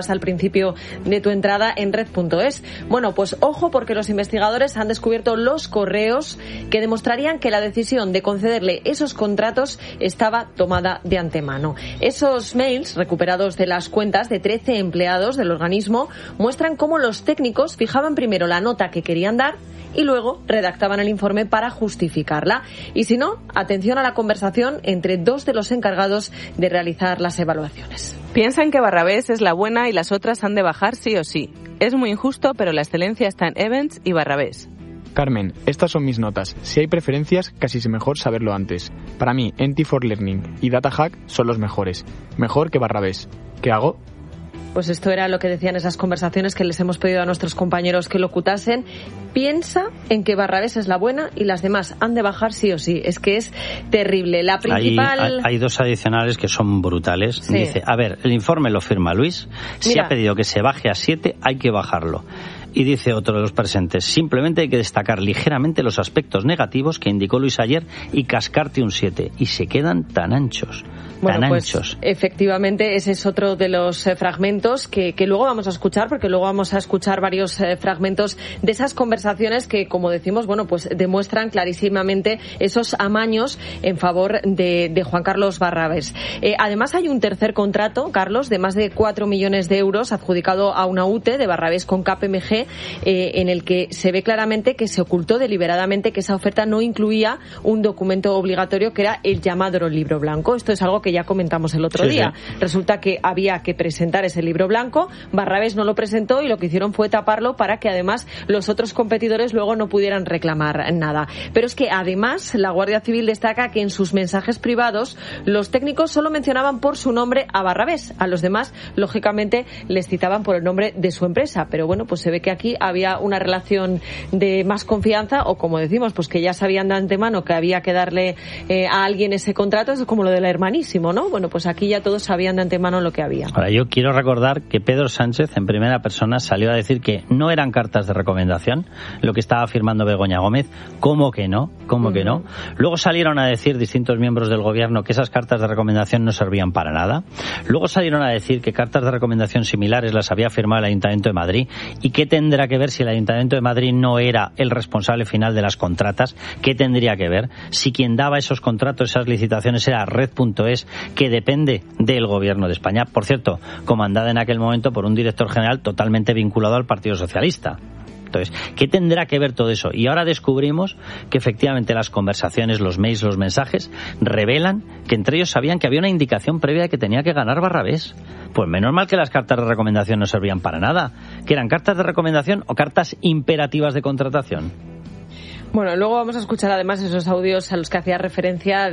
al principio de tu entrada en red.es. Bueno, pues ojo, porque los investigadores han descubierto los correos que demostrarían que la decisión de concederle esos contratos estaba tomada de antemano. Esos mails recuperados de las cuentas de 13 empleados del organismo muestran cómo los técnicos fijaban primero la nota que querían dar y luego redactaban el informe para justificarla. Y si no, atención a la conversación entre dos de los encargados de realizar las evaluaciones. Piensan que Barrabés es la buena y las otras han de bajar sí o sí. Es muy injusto, pero la excelencia está en Evans y Barrabés. Carmen, estas son mis notas. Si hay preferencias, casi es mejor saberlo antes. Para mí, NT for Learning y DataHack son los mejores. Mejor que Barrabés. ¿Qué hago? Pues esto era lo que decían esas conversaciones que les hemos pedido a nuestros compañeros que locutasen. Piensa en que Barrabés es la buena y las demás han de bajar sí o sí. Es que es terrible. La principal... Hay dos adicionales que son brutales. Sí. Dice, a ver, el informe lo firma Luis. Si ha pedido que se baje a 7, hay que bajarlo. Y dice otro de los presentes, simplemente hay que destacar ligeramente los aspectos negativos que indicó Luis ayer y cascarte un 7. Y se quedan tan anchos. Bueno, pues efectivamente ese es otro de los fragmentos que luego vamos a escuchar, porque luego vamos a escuchar varios fragmentos de esas conversaciones que, como decimos, bueno, pues demuestran clarísimamente esos amaños en favor de Juan Carlos Barrabés. Además hay un tercer contrato, Carlos, de más de 4 millones de euros adjudicado a una UTE de Barrabés con KPMG, en el que se ve claramente que se ocultó deliberadamente que esa oferta no incluía un documento obligatorio que era el llamado libro blanco. Esto es algo que ya comentamos el otro día. Sí. Resulta que había que presentar ese libro blanco, Barrabés no lo presentó y lo que hicieron fue taparlo para que además los otros competidores luego no pudieran reclamar nada. Pero es que además la Guardia Civil destaca que en sus mensajes privados los técnicos solo mencionaban por su nombre a Barrabés, a los demás lógicamente les citaban por el nombre de su empresa, pero bueno, pues se ve que aquí había una relación de más confianza o, como decimos, pues que ya sabían de antemano que había que darle a alguien ese contrato. Es como lo de la hermanísima, ¿no? Bueno, pues aquí ya todos sabían de antemano lo que había. Ahora, yo quiero recordar que Pedro Sánchez, en primera persona, salió a decir que no eran cartas de recomendación lo que estaba firmando Begoña Gómez. ¿Cómo que no? ¿Cómo que no? Luego salieron a decir distintos miembros del gobierno que esas cartas de recomendación no servían para nada. Luego salieron a decir que cartas de recomendación similares las había firmado el Ayuntamiento de Madrid. ¿Y qué tendrá que ver si el Ayuntamiento de Madrid no era el responsable final de las contratas? ¿Qué tendría que ver si quien daba esos contratos, esas licitaciones, era red.es, que depende del Gobierno de España? Por cierto, comandada en aquel momento por un director general totalmente vinculado al Partido Socialista. Entonces, ¿qué tendrá que ver todo eso? Y ahora descubrimos que efectivamente las conversaciones, los mails, los mensajes revelan que entre ellos sabían que había una indicación previa de que tenía que ganar Barrabés. Pues menos mal que las cartas de recomendación no servían para nada. ¿Que eran cartas de recomendación o cartas imperativas de contratación? Bueno, luego vamos a escuchar además esos audios a los que hacía referencia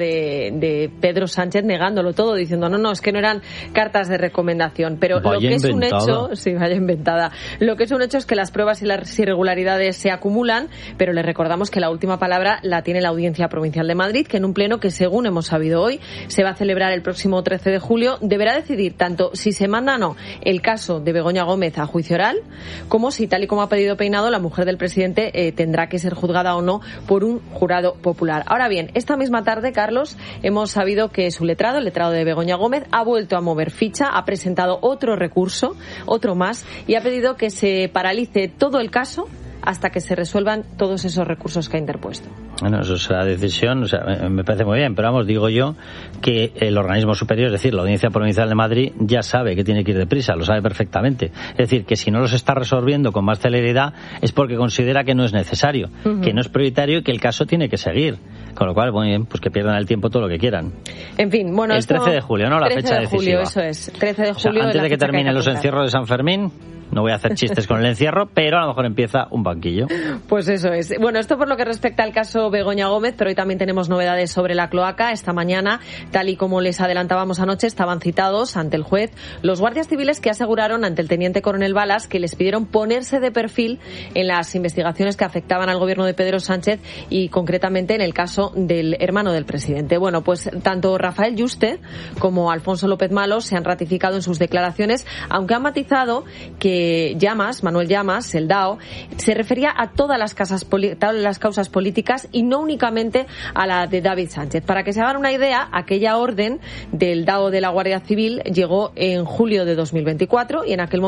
de Pedro Sánchez negándolo todo, diciendo no, es que no eran cartas de recomendación. Pero vaya lo que inventada. es un hecho, sí, vaya inventada. Lo que es un hecho es que las pruebas y las irregularidades se acumulan, pero les recordamos que la última palabra la tiene la Audiencia Provincial de Madrid, que en un pleno que, según hemos sabido hoy, se va a celebrar el próximo 13 de julio, deberá decidir tanto si se manda o no el caso de Begoña Gómez a juicio oral, como si, tal y como ha pedido Peinado, la mujer del presidente tendrá que ser juzgada o no por un jurado popular. Ahora bien, esta misma tarde, Carlos, hemos sabido que su letrado, el letrado de Begoña Gómez, ha vuelto a mover ficha, ha presentado otro recurso, otro más, y ha pedido que se paralice todo el caso hasta que se resuelvan todos esos recursos que ha interpuesto. Bueno, eso es la decisión, o sea, me parece muy bien, pero vamos, digo yo que el organismo superior, es decir, la Audiencia Provincial de Madrid, ya sabe que tiene que ir deprisa, lo sabe perfectamente. Es decir, que si no los está resolviendo con más celeridad es porque considera que no es necesario, que no es prioritario y que el caso tiene que seguir. Con lo cual, muy bien, pues que pierdan el tiempo todo lo que quieran. En fin, bueno, el 13 de julio, ¿no? La fecha decisiva. 13 de julio, eso es. 13 de julio. O sea, antes de que terminen los encierros de San Fermín. No voy a hacer chistes con el encierro, pero a lo mejor empieza un banquillo. Pues eso es. Bueno, esto por lo que respecta al caso Begoña Gómez, pero hoy también tenemos novedades sobre la cloaca. Esta mañana, tal y como les adelantábamos anoche, estaban citados ante el juez los guardias civiles que aseguraron ante el teniente coronel Balas que les pidieron ponerse de perfil en las investigaciones que afectaban al gobierno de Pedro Sánchez y concretamente en el caso del hermano del presidente. Bueno, pues tanto Rafael Yuste como Alfonso López Malo se han ratificado en sus declaraciones, aunque han matizado que Llamas, Manuel Llamas, el DAO, se refería a todas las causas políticas y no únicamente a la de David Sánchez. Para que se hagan una idea, aquella orden del DAO de la Guardia Civil llegó en julio de 2024 y en aquel